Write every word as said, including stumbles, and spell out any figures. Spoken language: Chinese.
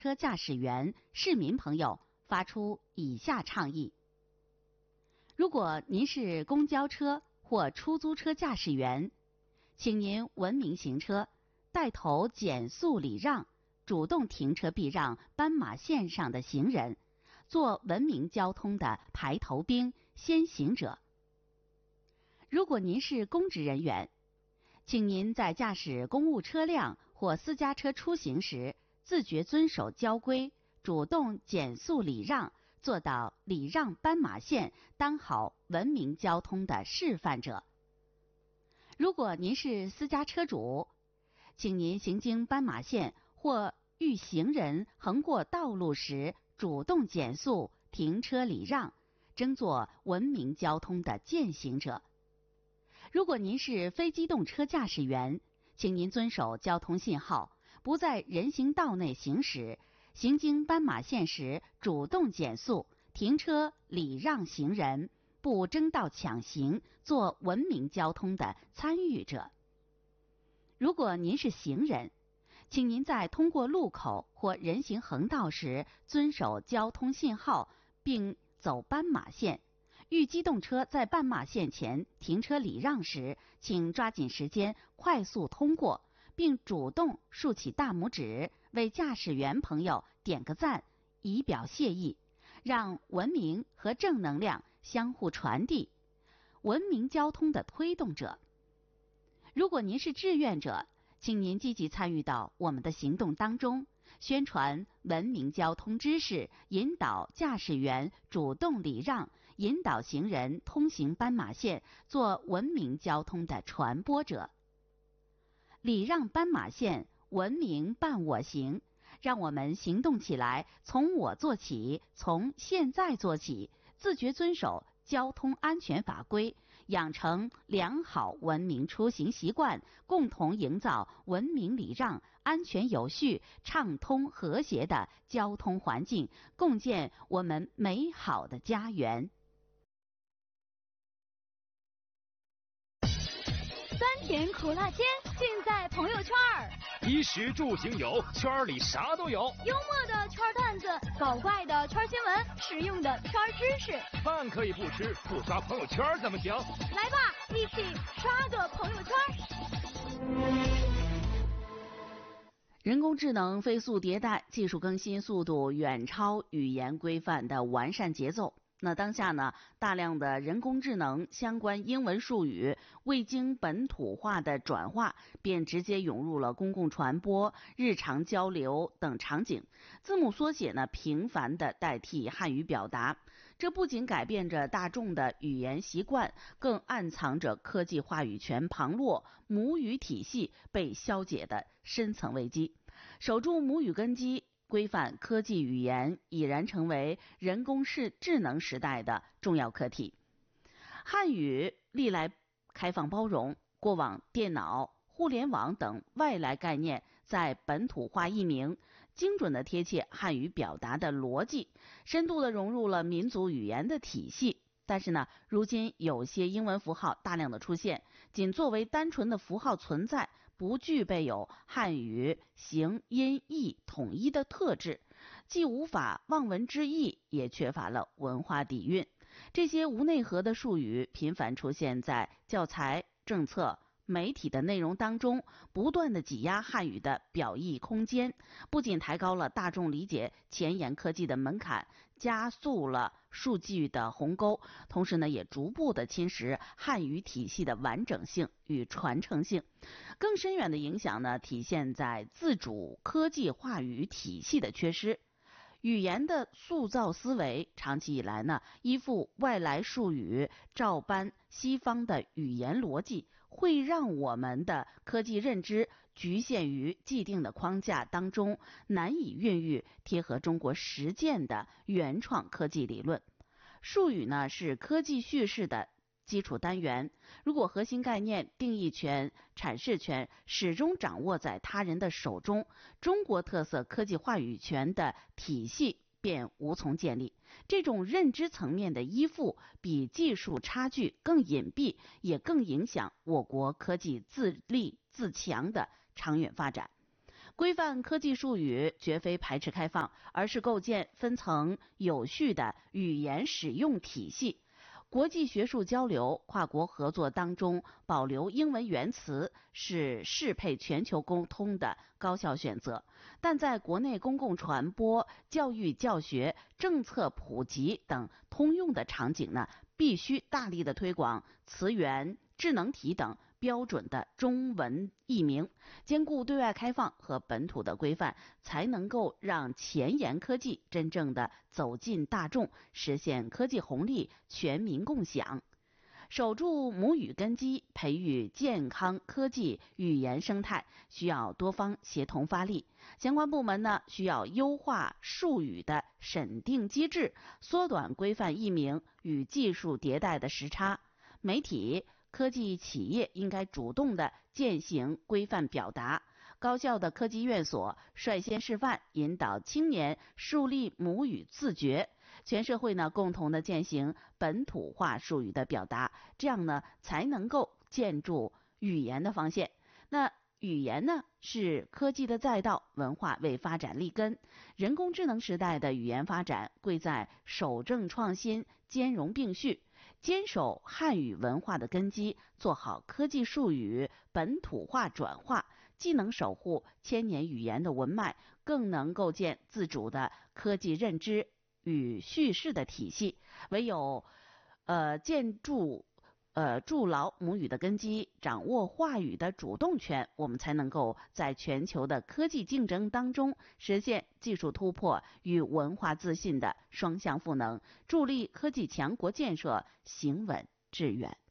车驾驶员、市民朋友发出以下倡议：如果您是公交车或出租车驾驶员，请您文明行车，带头减速礼让，主动停车避让斑马线上的行人，做文明交通的排头兵、先行者。如果您是公职人员，请您在驾驶公务车辆或私家车出行时，自觉遵守交规，主动减速礼让，做到礼让斑马线，当好文明交通的示范者。如果您是私家车主，请您行经斑马线或遇行人横过道路时，主动减速、停车礼让，争做文明交通的践行者。如果您是非机动车驾驶员，请您遵守交通信号，不在人行道内行驶，行经斑马线时主动减速、停车礼让行人，不争道抢行，做文明交通的参与者。如果您是行人，请您在通过路口或人行横道时遵守交通信号，并走斑马线。遇机动车在斑马线前停车礼让时，请抓紧时间快速通过，并主动竖起大拇指，为驾驶员朋友点个赞，以表谢意，让文明和正能量相互传递，文明交通的推动者。如果您是志愿者，请您积极参与到我们的行动当中，宣传文明交通知识，引导驾驶员主动礼让，引导行人通行斑马线，做文明交通的传播者。礼让斑马线，文明伴我行，让我们行动起来，从我做起，从现在做起，自觉遵守交通安全法规，养成良好文明出行习惯，共同营造文明礼让、安全有序、畅通和谐的交通环境，共建我们美好的家园。 酸甜苦辣鲜，尽在朋友圈儿。 衣食住行有，圈里啥都有。 幽默的圈段子，搞怪的圈新闻，实用的圈知识。 饭可以不吃，不刷朋友圈怎么行？ 来吧，一起刷个朋友圈。 人工智能飞速迭代，技术更新速度远超语言规范的完善节奏。那当下呢，大量的人工智能相关英文术语未经本土化的转化，便直接涌入了公共传播、日常交流等场景。字母缩写呢，频繁地代替汉语表达，这不仅改变着大众的语言习惯，更暗藏着科技话语权旁落、母语体系被消解的深层危机。守住母语根基，规范科技语言已然成为人工智能时代的重要课题。汉语历来开放包容，过往电脑、互联网等外来概念在本土化译名，精准地贴切汉语表达的逻辑，深度地融入了民族语言的体系。但是呢，如今有些英文符号大量的出现，仅作为单纯的符号存在，不具备有汉语形音义统一的特质，既无法望文知义，也缺乏了文化底蕴。这些无内核的术语频繁出现在教材、政策、媒体的内容当中，不断的挤压汉语的表意空间，不仅抬高了大众理解前沿科技的门槛，加速了数据的鸿沟，同时呢，也逐步的侵蚀汉语体系的完整性与传承性。更深远的影响呢，体现在自主科技话语体系的缺失。语言的塑造思维长期以来呢，依附外来术语，照搬西方的语言逻辑，会让我们的科技认知局限于既定的框架当中，难以孕育贴合中国实践的原创科技理论。术语呢，是科技叙事的基础单元，如果核心概念、定义权、阐释权始终掌握在他人的手中，中国特色科技话语权的体系便无从建立。这种认知层面的依附，比技术差距更隐蔽，也更影响我国科技自立自强的长远发展。 规范科技术语绝非排斥开放，而是构建分层有序的语言使用体系。国际学术交流、跨国合作当中，保留英文原词是适配全球沟通的高效选择。但在国内公共传播、教育教学、政策普及等通用的场景呢，必须大力的推广词源、智能体等标准的中文译名，兼顾对外开放和本土的规范，才能够让前沿科技真正的走进大众，实现科技红利全民共享。守住母语根基，培育健康科技语言生态，需要多方协同发力。相关部门呢，需要优化术语的审定机制，缩短规范译名与技术迭代的时差。媒体、科技企业应该主动的践行规范表达，高校的科技院所率先示范，引导青年树立母语自觉，全社会呢共同的践行本土化术语的表达，这样呢才能够建筑语言的防线。那语言呢是科技的载道，文化为发展立根。人工智能时代的语言发展贵在守正创新，兼容并蓄。坚守汉语文化的根基，做好科技术语本土化转化，既能守护千年语言的文脉，更能构建自主的科技认知与叙事的体系。唯有呃建筑呃筑牢母语的根基，掌握话语的主动权，我们才能够在全球的科技竞争当中实现技术突破与文化自信的双向赋能，助力科技强国建设行稳致远。